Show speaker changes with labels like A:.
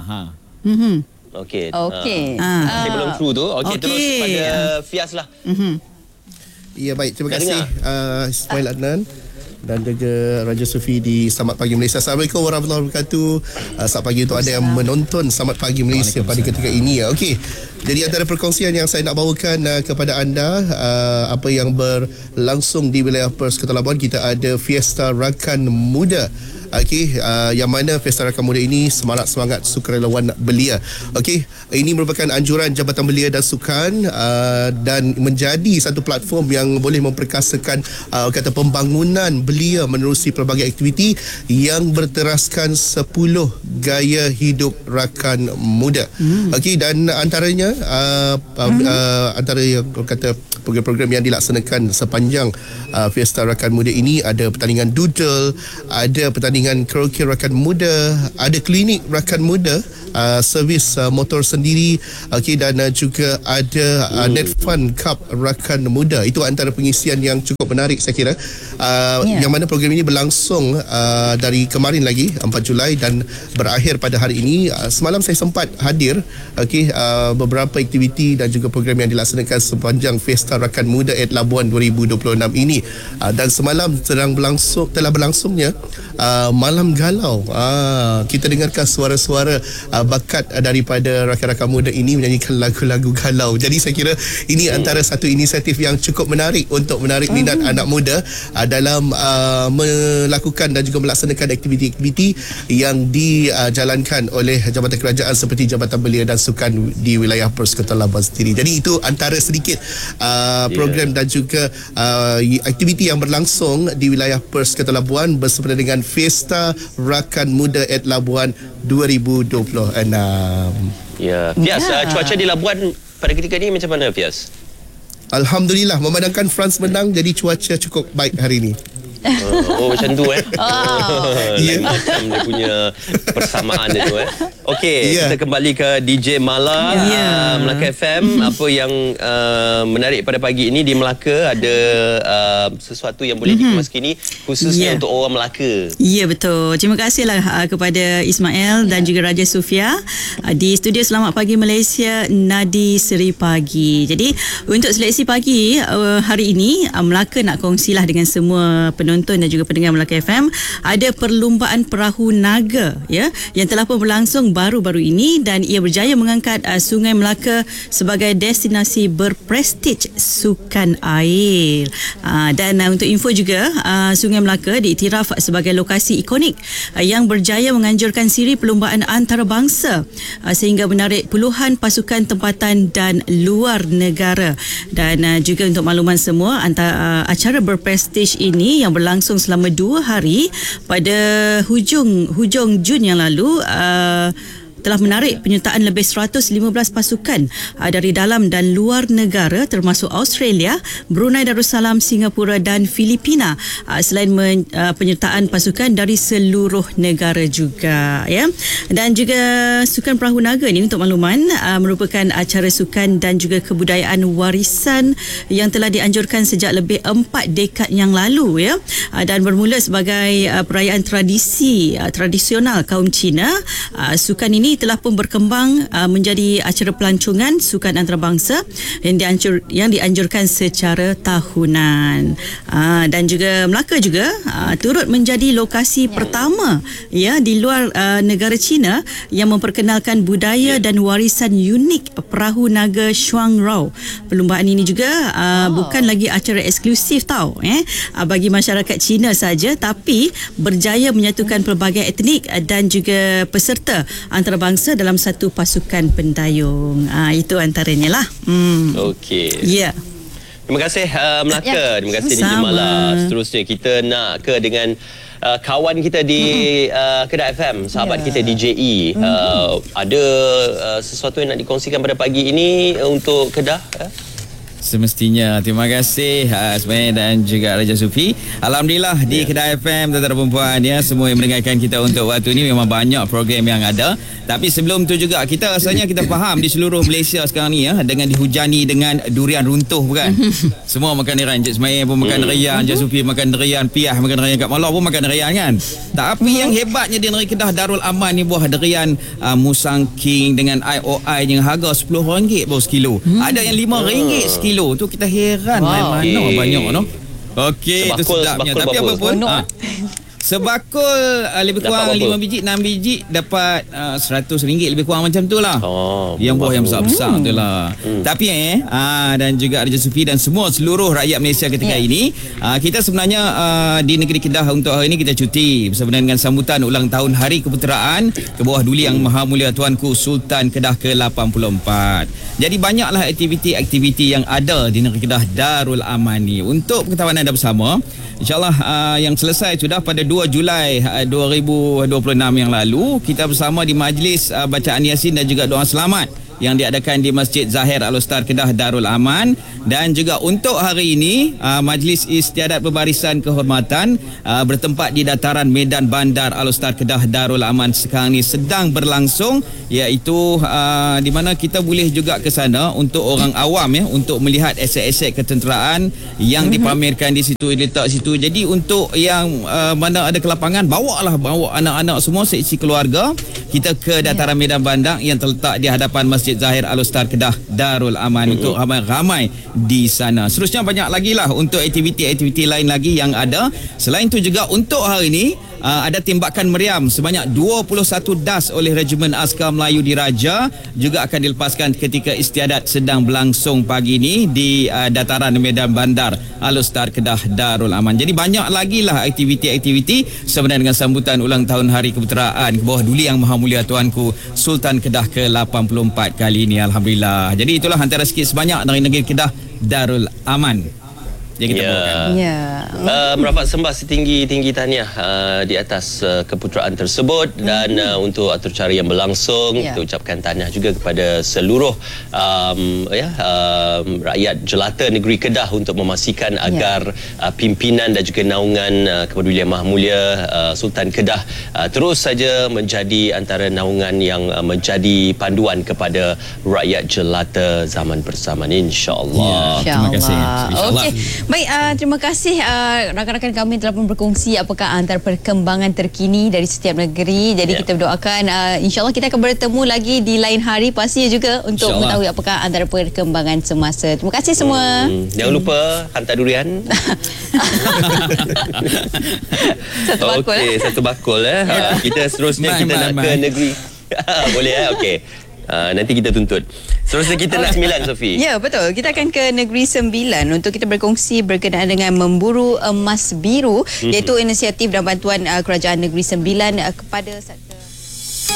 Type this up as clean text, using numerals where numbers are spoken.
A: Okey.
B: Saya belum true tu. Okey, terus pada Fias lah.
C: Ya, baik, terima kasih Ismail Adnan dan juga Raja Sufi di Selamat Pagi Malaysia. Assalamualaikum warahmatullahi wabarakatuh. Selamat pagi untuk anda yang menonton Selamat Pagi Malaysia pada ketika ini. Okey, jadi antara perkongsian yang saya nak bawakan kepada anda, apa yang berlangsung di wilayah Perth, Kota Labuan, kita ada Fiesta Rakan Muda. Okey, yang mana Fiesta Rakan Muda ini semangat sukarelawan belia. Okey, ini merupakan anjuran Jabatan Belia dan Sukan dan menjadi satu platform yang boleh memperkasakan kata pembangunan belia menerusi pelbagai aktiviti yang berteraskan 10 gaya hidup rakan muda. Okey, dan antaranya antara yang kata program-program yang dilaksanakan sepanjang Fiesta Rakan Muda ini ada pertandingan doodle, ada pertandingan karaoke rakan muda, ada klinik rakan muda, servis motor sendiri, dan juga ada Net Fun Cup Rakan Muda. Itu antara pengisian yang cukup menarik saya kira, yang mana program ini berlangsung dari kemarin lagi 4 Julai dan berakhir pada hari ini. Semalam saya sempat hadir beberapa aktiviti dan juga program yang dilaksanakan sepanjang Fiesta Rakan Muda at Labuan 2026 ini, dan semalam telah berlangsungnya Malam Galau. Kita dengarkan suara-suara bakat daripada rakan-rakan muda ini menyanyikan lagu-lagu galau. Jadi saya kira ini antara satu inisiatif yang cukup menarik untuk menarik minat anak muda dalam melakukan dan juga melaksanakan aktiviti-aktiviti yang dijalankan oleh Jabatan Kerajaan seperti Jabatan Belia dan Sukan di wilayah Perth, Kota Labuan sendiri. Jadi itu antara sedikit program dan juga aktiviti yang berlangsung di wilayah Perth, Kota Labuan bersempena dengan Fiesta Rakan Muda at Labuan 2026.
B: Ya, Fias, cuaca di Labuan pada ketika ini macam mana, Fias?
C: Alhamdulillah, memandangkan France menang, jadi cuaca cukup baik hari ini.
B: Macam tu macam dia punya persamaan dia tu Okey, kita kembali ke DJ Mala, Melaka FM. Apa yang menarik pada pagi ini di Melaka, ada sesuatu yang boleh dikemas kini khususnya untuk orang Melaka.
A: Ya, betul. Terima kasihlah kepada Ismail dan juga Raja Sufia di studio Selamat Pagi Malaysia, Nadi Seri Pagi. Jadi untuk seleksi pagi hari ini, Melaka nak kongsilah dengan semua penonton dan juga pendengar Melaka FM, ada perlumbaan perahu naga yang telah pun berlangsung baru-baru ini, dan ia berjaya mengangkat Sungai Melaka sebagai destinasi berprestij sukan air. Dan untuk info juga, Sungai Melaka diiktiraf sebagai lokasi ikonik yang berjaya menganjurkan siri perlumbaan antarabangsa sehingga menarik puluhan pasukan tempatan dan luar negara. Dan juga untuk makluman semua, acara berprestij ini yang berlangsung selama 2 hari pada hujung Jun yang lalu telah menarik penyertaan lebih 115 pasukan dari dalam dan luar negara termasuk Australia, Brunei Darussalam, Singapura dan Filipina, selain penyertaan pasukan dari seluruh negara juga Dan juga Sukan Perahu Naga ni, untuk makluman, merupakan acara sukan dan juga kebudayaan warisan yang telah dianjurkan sejak lebih 4 dekad yang lalu dan bermula sebagai perayaan tradisional kaum Cina. Sukan ini telah pun berkembang menjadi acara pelancongan sukan antarabangsa yang dianjurkan secara tahunan. Dan juga Melaka juga turut menjadi lokasi pertama di luar negara China yang memperkenalkan budaya dan warisan unik perahu naga Shuangrao. Perlumbaan ini juga bukan lagi acara eksklusif bagi masyarakat Cina saja, tapi berjaya menyatukan pelbagai etnik dan juga peserta antarabangsa dalam satu pasukan pendayung. Itu antaranya lah.
B: Okey. Terima kasih Melaka. Terima kasih DJ Mala. Seterusnya kita nak ke dengan kawan kita di Kedah FM, sahabat kita DJE. Ada sesuatu yang nak dikongsikan pada pagi ini untuk Kedah?
D: Semestinya. Terima kasih Ismail dan juga Raja Sufi. Alhamdulillah di Kedah FM tuan-tuan dan perempuan ya, semua yang mendengarkan kita untuk waktu ini memang banyak program yang ada. Tapi sebelum tu juga kita rasanya kita faham di seluruh Malaysia sekarang ni ya, dengan dihujani dengan durian runtuh bukan. Semua makan durian. Encik Ismail pun makan durian, Encik Sufi makan durian, Piah makan durian, Kak Malau pun makan durian kan. Tapi yang hebatnya di negeri Kedah Darul Aman ni buah durian Musang King dengan IOI dengan harga RM10 baru sekilo. Ada yang RM5 sekilo. Tu kita heran mana banyak no. Okey, itu sedapnya. Tapi apa pun sebakul lebih kurang 5 biji 6 biji dapat RM100 lebih kurang macam tu lah. Yang buah yang besar-besar tu lah. Tapi dan juga Raja Sufi dan semua seluruh rakyat Malaysia ketika ini, kita sebenarnya di negeri Kedah untuk hari ini kita cuti bersama dengan sambutan ulang tahun Hari Keputeraan ke bawah Duli Yang Maha Mulia Tuanku Sultan Kedah ke-84. Jadi banyaklah aktiviti-aktiviti yang ada di negeri Kedah Darul Aman ni. Untuk pengetahuan anda bersama, InsyaAllah yang selesai sudah pada 2 Julai 2026 yang lalu, kita bersama di majlis bacaan Yasin dan juga doa selamat yang diadakan di Masjid Zahir Al-Ustaz Kedah Darul Aman. Dan juga untuk hari ini Majlis Istiadat Pembarisan Kehormatan bertempat di dataran Medan Bandar Al-Ustaz Kedah Darul Aman sekarang ini sedang berlangsung, iaitu di mana kita boleh juga ke sana untuk orang awam ya, untuk melihat aset-aset ketenteraan yang dipamerkan di situ, diletak situ. Jadi untuk yang mana ada kelapangan, bawa anak-anak semua seisi keluarga kita ke dataran Medan Bandar yang terletak di hadapan Masjid Zahir Al-Ustaz Kedah Darul Aman untuk ramai-ramai di sana. Seterusnya banyak lagi lah untuk aktiviti-aktiviti lain lagi yang ada. Selain itu juga untuk hari ini ada tembakan meriam sebanyak 21 das oleh Regimen Askar Melayu Diraja juga akan dilepaskan ketika istiadat sedang berlangsung pagi ini di dataran Medan Bandar Al-Ustaz Kedah Darul Aman. Jadi banyak lagi lah aktiviti-aktiviti sebenarnya dengan sambutan ulang tahun Hari Keputeraan ke bawah Duli Yang Maha Mulia Tuanku Sultan Kedah ke-84 kali ini. Alhamdulillah. Jadi itulah antara sikit sebanyak dari negeri Kedah Darul Aman yang kita bawakan.
B: Merapat sembah setinggi-tinggi tahniah di atas keputeraan tersebut. Dan untuk atur cara yang berlangsung, kita ucapkan tahniah juga kepada seluruh rakyat jelata negeri Kedah untuk memastikan agar pimpinan dan juga naungan Kepedulian Maha Mulia Sultan Kedah terus saja menjadi antara naungan yang menjadi panduan kepada rakyat jelata zaman bersamaan, insya-Allah.
D: Terima kasih.
E: Okey. Baik, terima kasih rakan-rakan kami telah pun berkongsi apakah antara perkembangan terkini dari setiap negeri. Jadi kita berdoakan insya-Allah kita akan bertemu lagi di lain hari pasti juga untuk mengetahui apakah antara perkembangan semasa. Terima kasih semua.
B: Jangan lupa hantar durian.
E: Satu bakul.
B: Okey, satu bakul kita seterusnya kita nak ke negeri. Boleh okey. Nanti kita tuntut. Seterusnya kita nak 9, Sofi.
E: Ya, betul. Kita akan ke negeri 9 untuk kita berkongsi berkenaan dengan memburu emas biru, iaitu inisiatif dan bantuan kerajaan negeri 9 kepada sektor